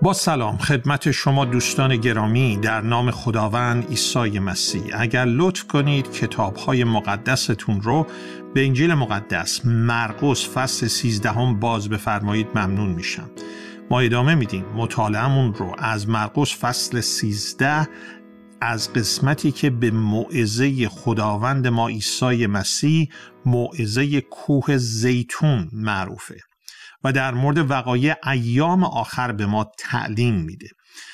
با سلام خدمت شما دوستان گرامی در نام خداوند عیسی مسیح. اگر لطف کنید کتاب‌های مقدستون رو به انجیل مقدس مرقس فصل 13 باز بفرمایید ممنون میشم. ما ادامه میدیم مطالعه‌مون رو از مرقس فصل 13 از قسمتی که به موعظه خداوند ما عیسی مسیح، موعظه کوه زیتون معروفه و در مورد وقایع ایام آخر به ما تعلیم میده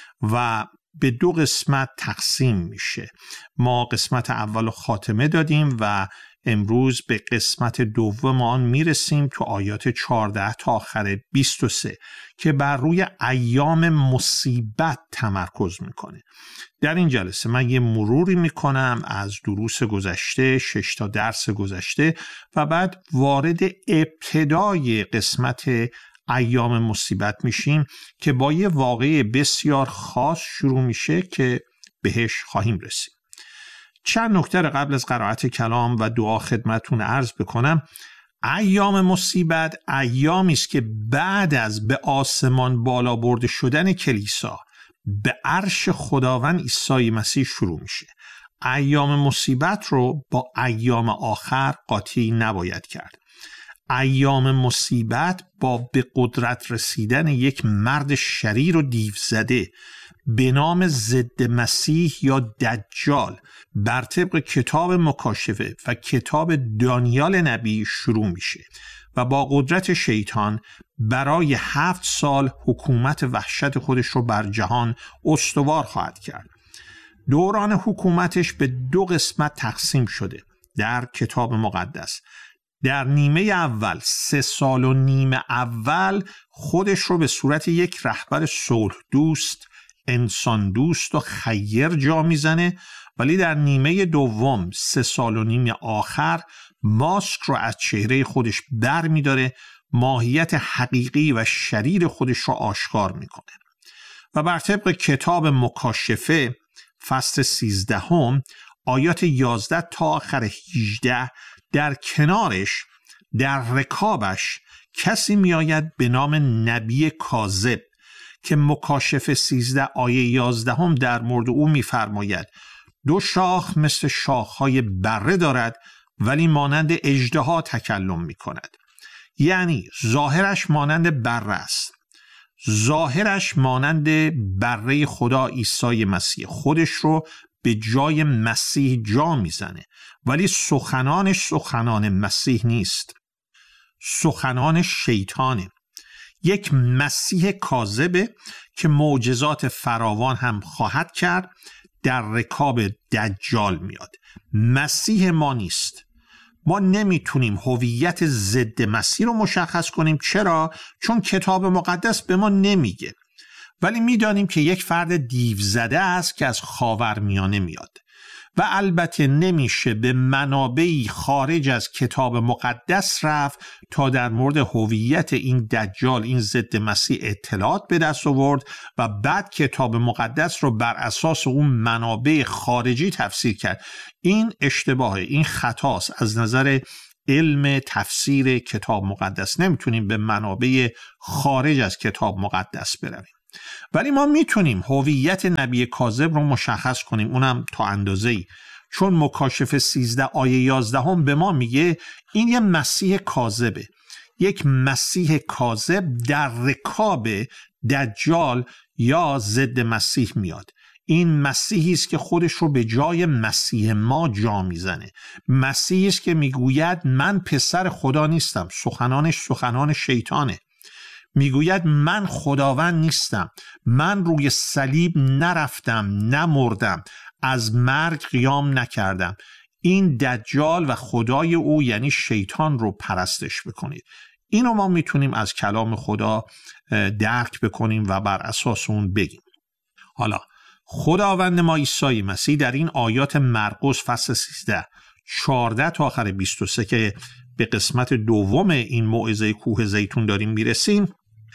و به دو قسمت تقسیم میشه. ما قسمت اول خاتمه دادیم و امروز به قسمت دوم آن میرسیم تو آیات 14 تا آخر 23 که بر روی ایام مصیبت تمرکز میکنه. در این جلسه من یه مروری میکنم از دروس گذشته، 6 تا درس گذشته و بعد وارد ابتدای قسمت ایام مصیبت میشیم که با یه واقعه بسیار خاص شروع میشه که بهش خواهیم رسید. چند نکته قبل از قرائت کلام و دعا خدمتون عرض بکنم. ایام مصیبت ایامی است که بعد از به آسمان بالا برده شدن کلیسا به عرش خداوند عیسی مسیح شروع میشه. ایام مصیبت رو با ایام آخر قاطی نباید کرد. ایام مصیبت با به قدرت رسیدن یک مرد شریر و دیوزده به نام ضد مسیح یا دجال بر طبق کتاب مکاشفه و کتاب دانیال نبی شروع میشه و با قدرت شیطان برای 7 سال حکومت وحشت خودش رو بر جهان استوار خواهد کرد. دوران حکومتش به 2 قسمت تقسیم شده در کتاب مقدس. در نیمه اول 3 سال و نیم اول خودش رو به صورت یک رهبر صلح دوست، انسان دوست و خیر جا میزنه، ولی در نیمه دوم 3 سال و نیم آخر ماسک رو از چهره خودش بر میداره، ماهیت حقیقی و شریر خودش رو آشکار میکنه و بر طبق کتاب مکاشفه فصل 13 آیات 11 تا آخر 18 در کنارش در رکابش کسی میآید به نام نبی کاذب که مکاشفه 13 آیه 11 در مورد او می‌فرماید 2 شاخ مثل شاخهای بره دارد ولی مانند اژدها تکلم می‌کند. یعنی ظاهرش مانند بره است، ظاهرش مانند بره خدا عیسی مسیح، خودش رو به جای مسیح جا میزنه، ولی سخنانش سخنان مسیح نیست، سخنان شیطانه. یک مسیح کاذبه که معجزات فراوان هم خواهد کرد، در رکاب دجال میاد. مسیح ما نیست. ما نمیتونیم هویت ضد مسیح رو مشخص کنیم. چرا؟ چون کتاب مقدس به ما نمیگه، ولی میدانیم که یک فرد دیوزده است که از خاورمیانه میاد و البته نمیشه به منابعی خارج از کتاب مقدس رفت تا در مورد هویت این دجال، این ضد مسیح اطلاعات به دست آورد و بعد کتاب مقدس رو بر اساس اون منابع خارجی تفسیر کرد. این اشتباهه، این خطاست. از نظر علم تفسیر کتاب مقدس نمیتونیم به منابع خارج از کتاب مقدس برویم، ولی ما میتونیم هویت نبی کاذب رو مشخص کنیم، اونم تا اندازه‌ای، چون مکاشفه 13 آیه 11 به ما میگه این یه مسیح کاذبه. یک مسیح کاذب در رکاب دجال یا ضد مسیح میاد. این مسیحی است که خودش رو به جای مسیح ما جا میزنه، مسیحی است که میگوید من پسر خدا نیستم، سخنانش سخنان شیطانه. میگوید من خداوند نیستم، من روی صلیب نرفتم، نمردم، از مرگ قیام نکردم. این دجال و خدای او یعنی شیطان رو پرستش بکنید. اینو ما میتونیم از کلام خدا درک بکنیم و بر اساس اون بگیم. حالا خداوند ما عیسی مسیح در این آیات مرقس فصل 13 14 تا آخر 23 که به قسمت دوم این موعظه کوه زیتون داریم میرسیم،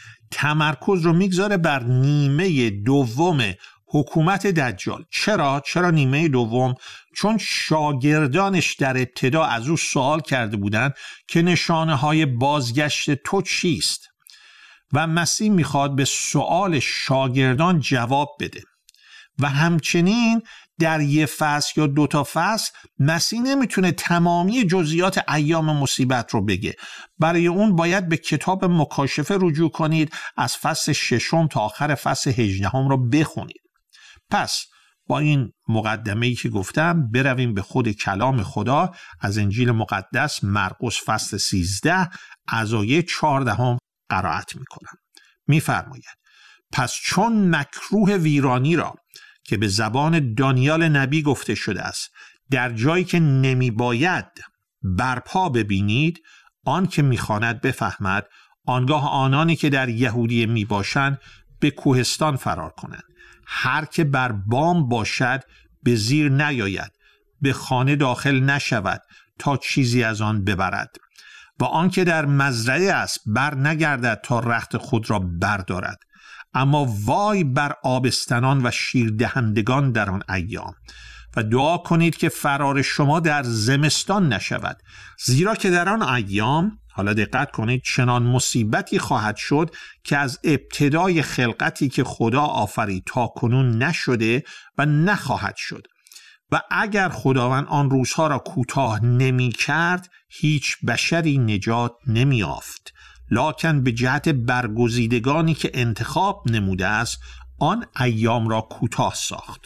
تمرکز رو میگذاره بر نیمه دوم حکومت دجال. چرا نیمه دوم؟ چون شاگردانش در ابتدا از او سوال کرده بودند که نشانه های بازگشت تو چیست؟ و مسیح میخواد به سؤال شاگردان جواب بده و همچنین در یه فصل یا 2 تا فصل مسیح نمیتونه تمامی جزئیات ایام مصیبت رو بگه. برای اون باید به کتاب مکاشفه رجوع کنید، از فصل 6 تا آخر فصل 18 رو بخونید. پس با این مقدمه‌ای که گفتم برویم به خود کلام خدا از انجیل مقدس مرقس فصل 13 از آیه 14 قرائت میکنم. میفرماید: پس چون مکروه ویرانی را که به زبان دانیال نبی گفته شده است در جایی که نمی باید برپا ببینید، آن که میخواند بفهمد، آنگاه آنانی که در یهودیه می باشند به کوهستان فرار کنند. هر که بر بام باشد به زیر نیاید، به خانه داخل نشود تا چیزی از آن ببرد، و آن که در مزرعه است بر نگردد تا رخت خود را بردارد. اما وای بر آبستنان و شیردهندگان در آن ایام، و دعا کنید که فرار شما در زمستان نشود، زیرا که در آن ایام، حالا دقت کنید، چنان مصیبتی خواهد شد که از ابتدای خلقتی که خدا آفرید تا کنون نشده و نخواهد شد. و اگر خداوند آن روزها را کوتاه نمی کرد، هیچ بشری نجات نمی یافت. لکن به جهت برگزیدگانی که انتخاب نموده است، آن ایام را کوتاه ساخت.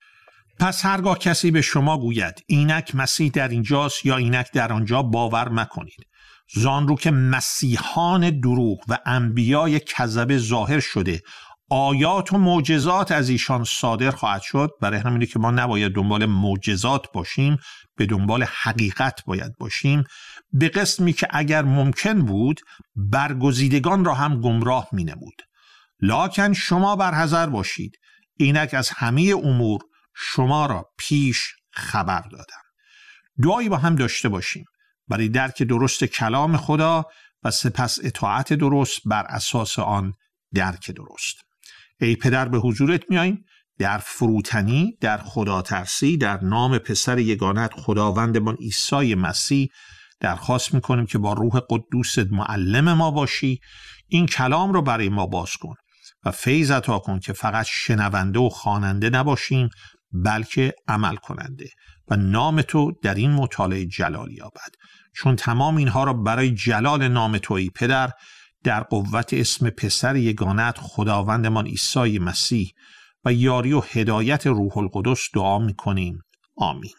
پس هرگاه کسی به شما گوید اینک مسیح در اینجاست یا اینک در آنجا، باور مکنید. زان رو که مسیحان دروغ و انبیای کذب ظاهر شده، آیات و معجزات از ایشان صادر خواهد شد. برای همینه که ما نباید دنبال معجزات باشیم، به دنبال حقیقت باید باشیم، به قسمی که اگر ممکن بود برگزیدگان را هم گمراه می نمود. لکن شما برحذر باشید، اینک از همه امور شما را پیش خبر دادم. دعایی با هم داشته باشیم برای درک درست کلام خدا و سپس اطاعت درست بر اساس آن درک درست. ای پدر، به حضورت میاییم در فروتنی، در خدا ترسی، در نام پسر یگانت خداوندمان عیسی مسیح درخواست میکنیم که با روح قدوست معلم ما باشی، این کلام رو برای ما باز کن و فیض عطا کن که فقط شنونده و خواننده نباشیم بلکه عمل کننده، و نام تو در این مطالعه جلال یابد. چون تمام اینها را برای جلال نام تویی پدر، در قوت اسم پسر یگانت خداوندمان عیسی مسیح و یاری و هدایت روح القدس دعا میکنیم. آمین.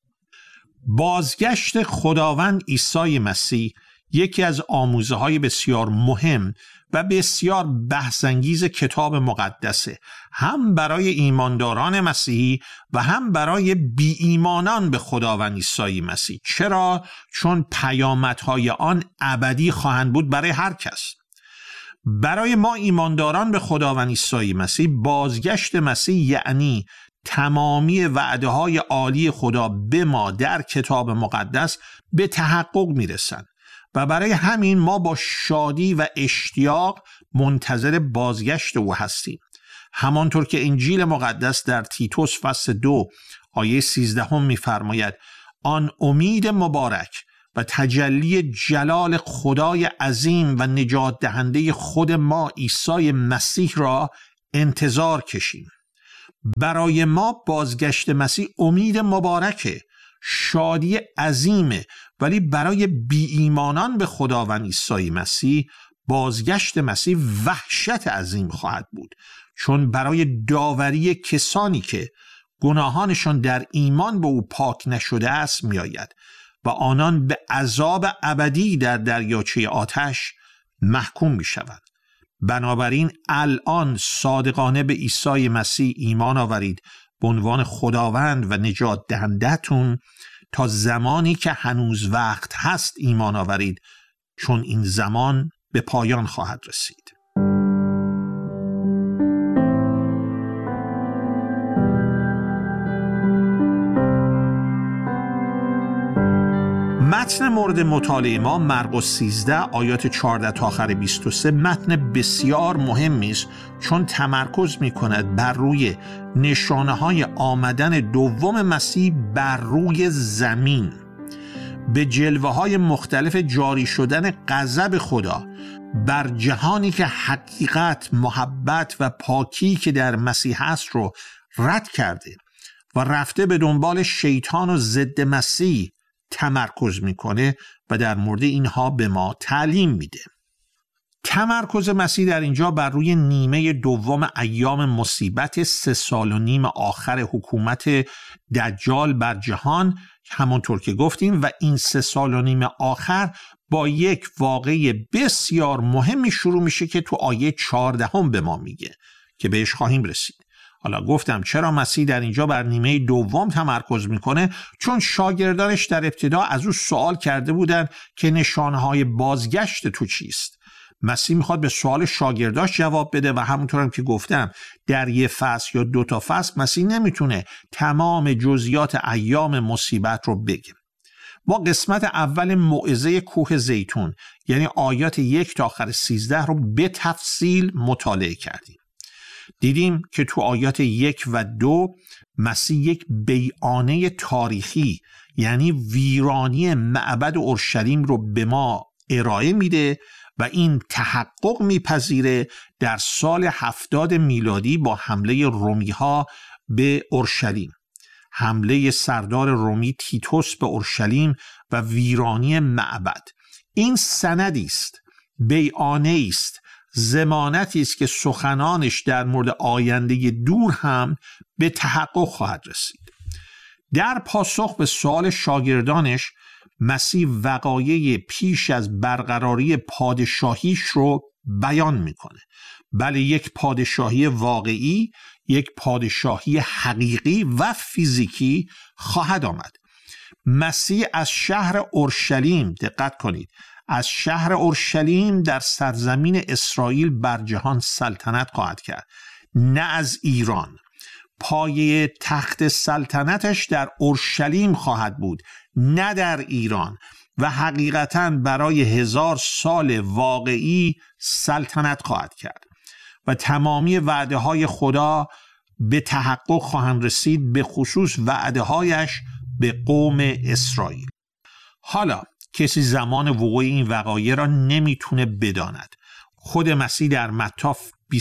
بازگشت خداوند عیسی مسیح یکی از آموزه‌های بسیار مهم و بسیار بحث‌انگیز کتاب مقدسه، هم برای ایمانداران مسیحی و هم برای بی ایمانان به خداوند عیسی مسیح. چرا؟ چون پیامدهای آن ابدی خواهند بود برای هر کس. برای ما ایمانداران به خداوند عیسی مسیح، بازگشت مسیح یعنی تمامی وعده های عالی خدا به ما در کتاب مقدس به تحقق میرسند و برای همین ما با شادی و اشتیاق منتظر بازگشت او هستیم. همانطور که انجیل مقدس در تیتوس فصل 2 آیه 13 می‌فرماید: آن امید مبارک و تجلی جلال خدای عظیم و نجات دهنده خود ما عیسی مسیح را انتظار کشیم. برای ما بازگشت مسیح امید مبارکه، شادی عظیمه، ولی برای بی ایمانان به خداوند عیسی مسیح بازگشت مسیح وحشت عظیم خواهد بود، چون برای داوری کسانی که گناهانشان در ایمان به او پاک نشده است می آید و آنان به عذاب ابدی در دریاچه آتش محکوم می شوند. بنابراین الان صادقانه به عیسی مسیح ایمان آورید به عنوان خداوند و نجات دهنده‌تون، تا زمانی که هنوز وقت هست ایمان آورید، چون این زمان به پایان خواهد رسید. متن مورد مطالعه ما مرقس 13 آیات 14 تا آخر 23 متن بسیار مهمی است، چون تمرکز می‌کند بر روی نشانه‌های آمدن دوم مسیح بر روی زمین، به جلوه‌های مختلف جاری شدن غضب خدا بر جهانی که حقیقت، محبت و پاکی که در مسیح است رو رد کرده و رفته به دنبال شیطان و ضد مسیح تمرکز میکنه و در مورد اینها به ما تعلیم میده. تمرکز مسیح در اینجا بر روی نیمه دوم ایام مصیبت 3.5 سال آخر حکومت دجال بر جهان، همونطور که گفتیم، و این 3.5 سال آخر با یک واقعه بسیار مهمی شروع میشه که تو آیه 14 به ما میگه که بهش خواهیم رسید. حالا گفتم چرا مسیح در اینجا بر نیمه دوم تمرکز میکنه؟ چون شاگردانش در ابتدا از او سوال کرده بودن که نشانهای بازگشت تو چیست. مسیح میخواد به سوال شاگرداش جواب بده و همونطور هم که گفتم در یه فصل یا 2 تا فصل مسیح نمیتونه تمام جزئیات ایام مصیبت رو بگه. ما قسمت اول موعظه کوه زیتون یعنی آیات 1 تا آخر 13 رو به تفصیل مطالعه کردیم. دیدیم که تو آیات 1 و 2 مسیح یک بیانیه تاریخی یعنی ویرانی معبد اورشلیم رو به ما ارائه میده و این تحقق میپذیره در سال 70 میلادی با حمله رومی‌ها به اورشلیم، حمله سردار رومی تیتوس به اورشلیم و ویرانی معبد. این سندی است، بیانیه است، ضمانتی است که سخنانش در مورد آینده دور هم به تحقق خواهد رسید. در پاسخ به سوال شاگردانش مسیح وقایع پیش از برقراری پادشاهیش رو بیان میکنه. بله، یک پادشاهی واقعی، یک پادشاهی حقیقی و فیزیکی خواهد آمد. مسیح از شهر اورشلیم، دقت کنید، از شهر اورشلیم در سرزمین اسرائیل بر جهان سلطنت خواهد کرد، نه از ایران. پایه تخت سلطنتش در اورشلیم خواهد بود، نه در ایران، و حقیقتاً برای 1000 سال واقعی سلطنت خواهد کرد و تمامی وعده های خدا به تحقق خواهند رسید، به خصوص وعده هایش به قوم اسرائیل. حالا کسی زمان وقوع این وقایع را نمیتونه بداند. خود مسیح در متی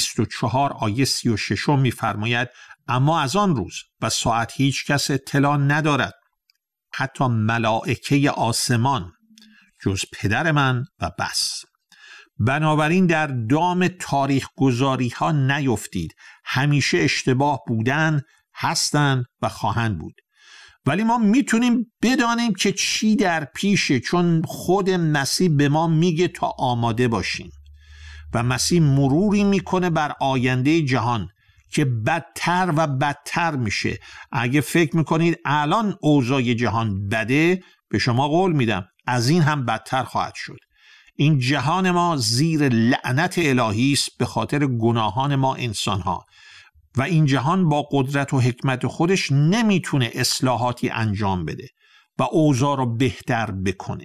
24 آیه 36 میفرماید اما از آن روز و ساعت هیچ کس اطلاع ندارد، حتی ملائکه آسمان، جز پدر من و بس. بنابراین در دام تاریخ گذاری ها نیفتید. همیشه اشتباه بودن، هستند و خواهند بود. ولی ما میتونیم بدانیم که چی در پیشه، چون خود مسیح به ما میگه تا آماده باشیم. و مسیح مروری میکنه بر آینده جهان که بدتر و بدتر میشه. اگه فکر میکنید الان اوضاع جهان بده، به شما قول میدم از این هم بدتر خواهد شد. این جهان ما زیر لعنت الهی است به خاطر گناهان ما انسانها و این جهان با قدرت و حکمت خودش نمیتونه اصلاحاتی انجام بده و اوضاع رو بهتر بکنه.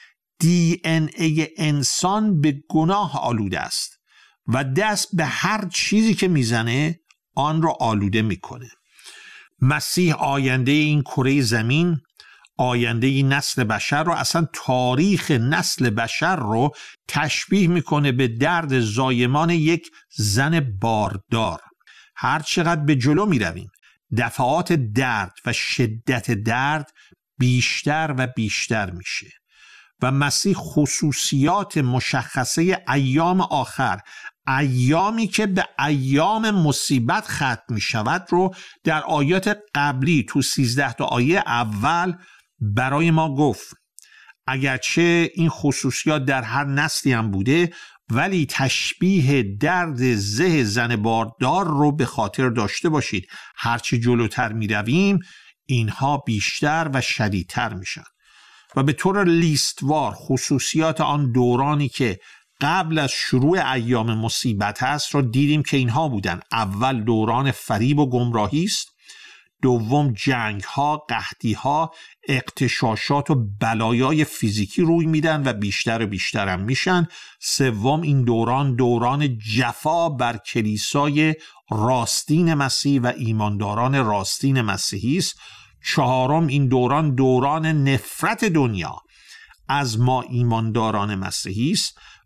DNA انسان به گناه آلوده است و دست به هر چیزی که میزنه آن رو آلوده میکنه. مسیح آینده این کره زمین، آینده این نسل بشر رو، اصلا تاریخ نسل بشر رو تشبیه میکنه به درد زایمان یک زن باردار. هر چقدر به جلو میرویم دفعات درد و شدت درد بیشتر و بیشتر میشه و مسیح خصوصیات مشخصه ایام آخر، ایامی که به ایام مصیبت ختم می شود رو در آیات قبلی تو 13 تا آیه اول برای ما گفت. اگرچه این خصوصیات در هر نسلی هم بوده، ولی تشبیه درد زه زن باردار رو به خاطر داشته باشید. هرچی جلوتر می رویم اینها بیشتر و شدیدتر میشن و به طور لیستوار خصوصیات آن دورانی که قبل از شروع ایام مصیبت هست رو دیدیم که اینها بودن. اول دوران فریب و گمراهی است، دوم جنگ ها، قحطی ها، اغتشاشات و بلایای فیزیکی روی میدن و بیشتر و بیشتر هم میشن. سوم این دوران جفا بر کلیسای راستین مسیح و ایمانداران راستین مسیحی است. چهارم این دوران نفرت دنیا از ما ایمانداران مسیحی است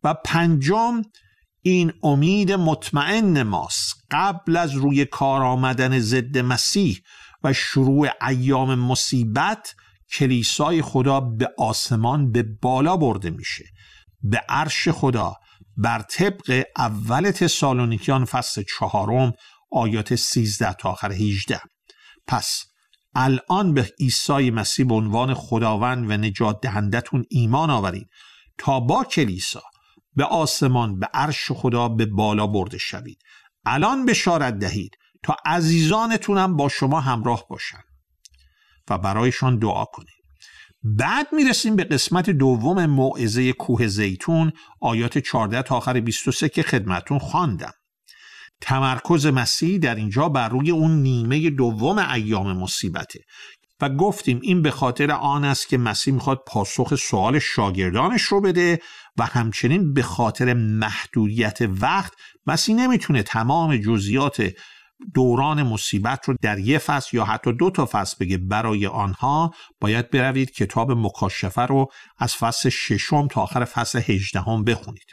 و پنجم، این امید مطمئن ماست قبل از روی کار آمدن ضد مسیح و شروع ایام مصیبت، کلیسای خدا به آسمان به بالا برده میشه، به عرش خدا، بر طبق اول تسالونیکیان فصل 4 آیات 13 تا آخر 18. پس الان به عیسی مسیح به عنوان خداوند و نجات دهندتون ایمان آورید تا با کلیسا به آسمان، به عرش خدا به بالا برده شوید. الان بشارت دهید تا عزیزانتونم با شما همراه باشن و برایشان دعا کنید. بعد میرسیم به قسمت دوم موعظه کوه زیتون، آیات 14 تا آخر 23 که خدمتون خواندم. تمرکز مسیح در اینجا بر روی اون نیمه دوم ایام مصیبته و گفتیم این به خاطر آن است که مسیح میخواد پاسخ سوال شاگردانش رو بده و همچنین به خاطر محدودیت وقت مسیح نمیتونه تمام جزئیات دوران مصیبت رو در یه فصل یا حتی 2 فصل بگه. برای آنها باید بروید کتاب مکاشفه رو از فصل 6 تا آخر فصل 18 بخونید.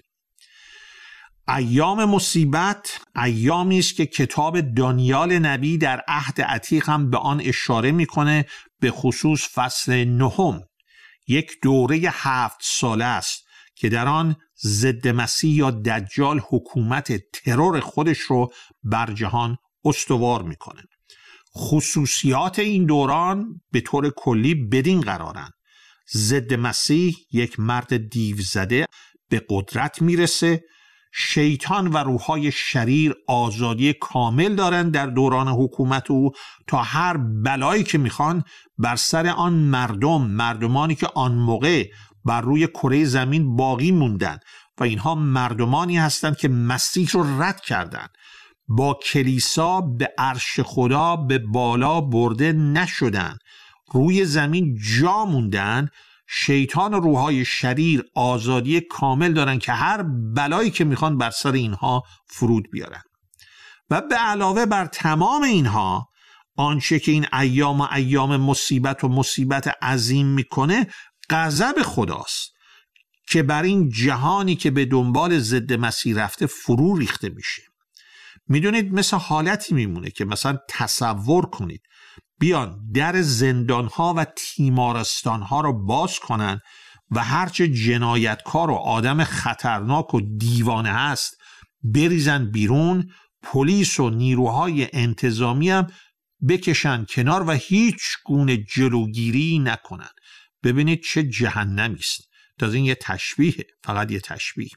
ایام مصیبت ایامی است که کتاب دانیال نبی در عهد عتیق هم به آن اشاره میکنه، به خصوص فصل 9. یک دوره 7 ساله است که در آن ضد مسیح یا دجال حکومت ترور خودش رو بر جهان استوار میکنه. خصوصیات این دوران به طور کلی بدین قرارن: ضد مسیح یک مرد دیو زده به قدرت میرسه، شیطان و روح‌های شریر آزادی کامل دارن در دوران حکومت او تا هر بلایی که میخوان بر سر آن مردمانی که آن موقع بر روی کره زمین باقی موندن و اینها مردمانی هستند که مسیح رو رد کردند، با کلیسا به عرش خدا به بالا برده نشدن، روی زمین جا موندن. شیطان و روح‌های شریر آزادی کامل دارن که هر بلایی که میخوان بر سر اینها فرود بیارن. و به علاوه بر تمام اینها، آنچه که این ایام مصیبت و مصیبت عظیم میکنه غضب خداست که بر این جهانی که به دنبال ضد مسیح رفته فرو ریخته میشه. میدونید مثل حالتی میمونه که مثلا تصور کنید بیان در زندانها و تیمارستانها رو باز کنن و هرچه جنایتکار و آدم خطرناک و دیوانه هست بریزن بیرون، پلیس و نیروهای انتظامی هم بکشن کنار و هیچ گونه جلوگیری نکنن. ببینید چه جهنمی است. تازه این یه تشبیهه، فقط یه تشبیه.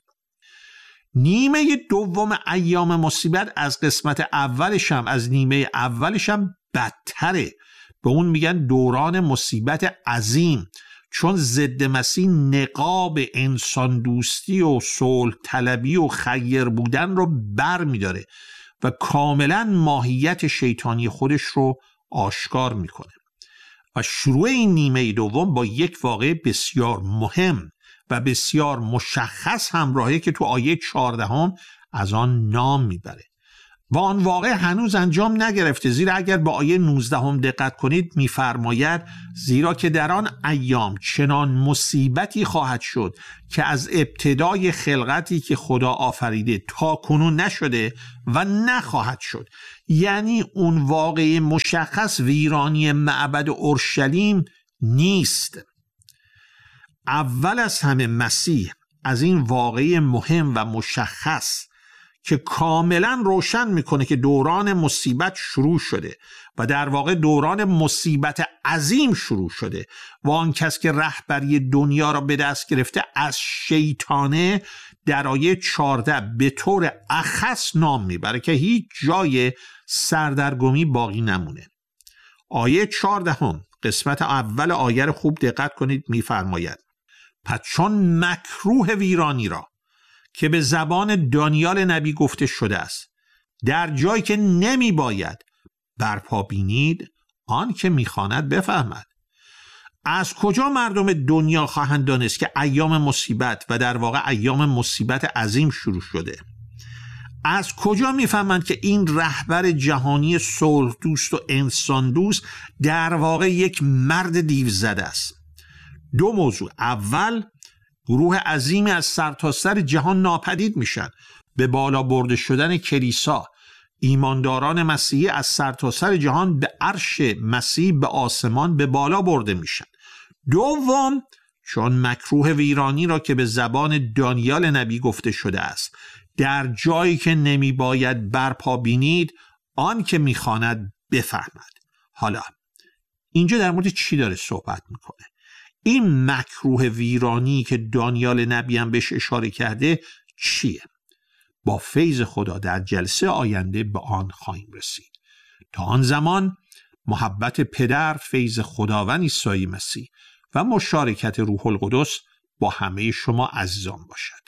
نیمه دوم ایام مصیبت از قسمت اولش هم، از نیمه اولش هم بدتره. به اون میگن دوران مصیبت عظیم، چون ضد مسیح نقاب انسان دوستی و صلح طلبی و خیر بودن رو بر میداره و کاملا ماهیت شیطانی خودش رو آشکار میکنه. و شروع این نیمه دوم با یک واقعه بسیار مهم و بسیار مشخص همراهه که تو آیه 14 از آن نام میبره و آن واقع هنوز انجام نگرفته، زیرا اگر به آیه 19 دقت کنید میفرماید زیرا که در آن ایام چنان مصیبتی خواهد شد که از ابتدای خلقتی که خدا آفریده تا کنون نشده و نخواهد شد. یعنی اون واقع مشخص ویرانی معبد اورشلیم نیست. اول از همه مسیح از این واقعه مهم و مشخص که کاملا روشن میکنه که دوران مصیبت شروع شده و در واقع دوران مصیبت عظیم شروع شده و آن کس که رهبری دنیا را به دست گرفته از شیطانه، در آیه 14 به طور اخص نام میبره که هیچ جای سردرگمی باقی نمونه. آیه 14 قسمت اول آیه رو خوب دقت کنید، میفرماید پس چون مکروه ویرانی را که به زبان دانیال نبی گفته شده است در جایی که نمی باید برپا بینید، آن که میخواند بفهمد. از کجا مردم دنیا خواهند دانست که ایام مصیبت و در واقع ایام مصیبت عظیم شروع شده؟ از کجا میفهمند که این رهبر جهانی صلح دوست و انسان دوست در واقع یک مرد دیو زده است؟ 2 موضوع. اول، گروه عظیمی از سرتاسر جهان ناپدید میشن. به بالا برده شدن کلیسا، ایمانداران مسیحی از سرتاسر جهان به عرش مسیح به آسمان به بالا برده میشن. دوم، چون مکروه ویرانی را که به زبان دانیال نبی گفته شده است، در جایی که نمی باید برپا بینید آن که میخواند بفهمد. حالا اینجا در مورد چی داره صحبت میکنه؟ این مکروه ویرانی که دانیال نبی هم بهش اشاره کرده چیه؟ با فیض خدا در جلسه آینده به آن خواهیم رسید. تا آن زمان محبت پدر، فیض خداوند عیسی مسیح و مشارکت روح القدس با همه شما عزیزان باشد.